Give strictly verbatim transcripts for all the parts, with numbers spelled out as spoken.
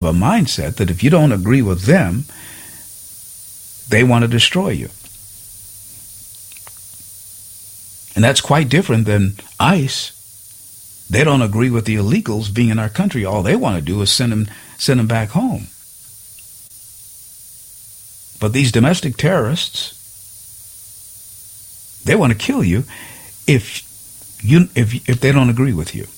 a mindset that if you don't agree with them, they want to destroy you. And that's quite different than ICE. They don't agree with the illegals being in our country. All they want to do is send them, send them back home. But these domestic terrorists, they want to kill you if you if if they don't agree with you.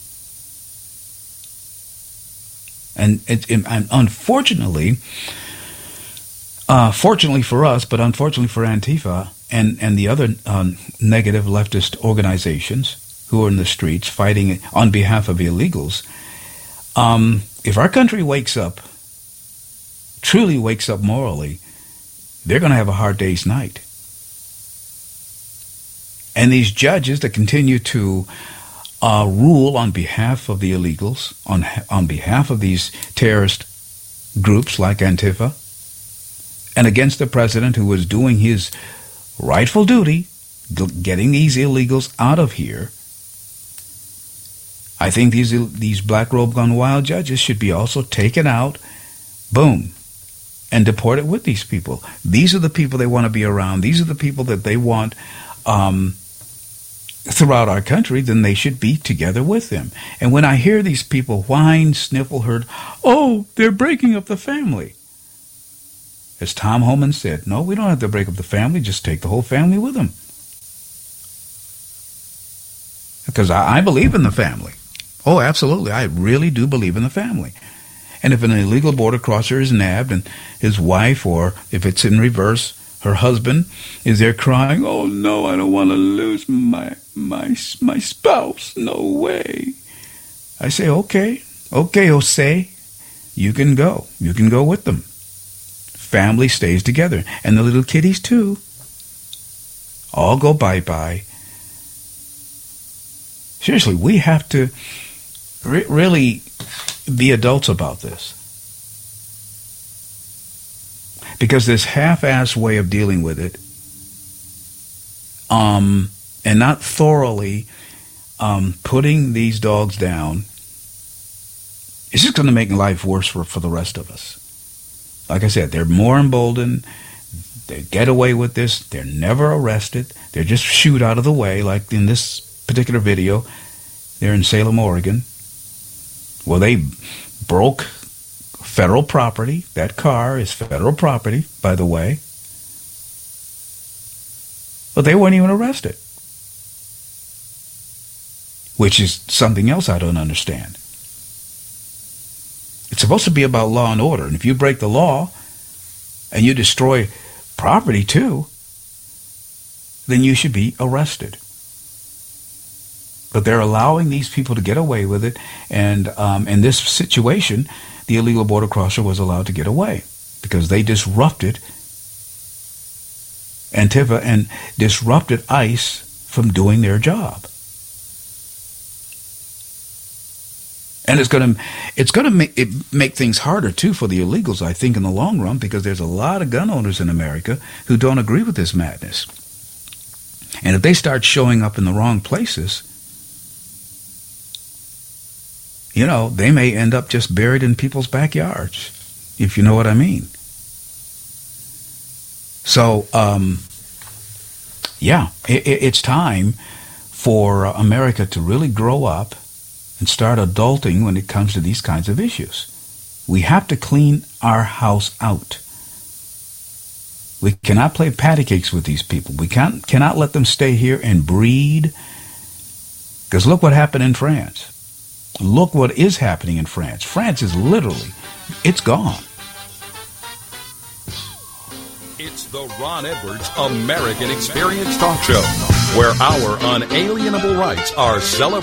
And, it, and unfortunately, uh, fortunately for us, but unfortunately for Antifa and, and the other um, negative leftist organizations who are in the streets fighting on behalf of illegals, um, if our country wakes up, truly wakes up morally, they're going to have a hard day's night. And these judges that continue to uh, rule on behalf of the illegals, on on behalf of these terrorist groups like Antifa, and against the president who was doing his rightful duty, getting these illegals out of here, I think these these black robe gone wild judges should be also taken out, boom, and deported with these people. These are the people they want to be around. These are the people that they want um, throughout our country. Then they should be together with them. And when I hear these people whine, sniffle, hurt, oh, they're breaking up the family. As Tom Homan said, no, we don't have to break up the family. Just take the whole family with them. Because I, I believe in the family. Oh, absolutely. I really do believe in the family. And if an illegal border crosser is nabbed and his wife, or if it's in reverse, her husband is there crying, oh, no, I don't want to lose my my my spouse. No way. I say, okay, okay, Jose, you can go. You can go with them. Family stays together. And the little kiddies, too, all go bye-bye. Seriously, we have to re- really be adults about this. Because this half-assed way of dealing with it, um, and not thoroughly um, putting these dogs down, it's just going to make life worse for, for the rest of us. Like I said, they're more emboldened. They get away with this. They're never arrested. They're just shooed out of the way, like in this particular video. They're in Salem, Oregon. Well, they broke federal property. That car is federal property, by the way. But they weren't even arrested. Which is something else I don't understand. It's supposed to be about law and order. And if you break the law and you destroy property too, then you should be arrested. But they're allowing these people to get away with it. And um, in this situation, the illegal border crosser was allowed to get away because they disrupted Antifa and disrupted ICE from doing their job. And it's going to it's going to make it make things harder too for the illegals, I think, in the long run, because there's a lot of gun owners in America who don't agree with this madness. And if they start showing up in the wrong places, you know, they may end up just buried in people's backyards, if you know what I mean. So, um, yeah, it, it's time for America to really grow up and start adulting when it comes to these kinds of issues. We have to clean our house out. We cannot play patty cakes with these people. We can't, cannot let them stay here and breed. Because look what happened in France. Look what is happening in France. France is literally, it's gone. It's the Ron Edwards American Experience Talk Show, where our unalienable rights are celebrated.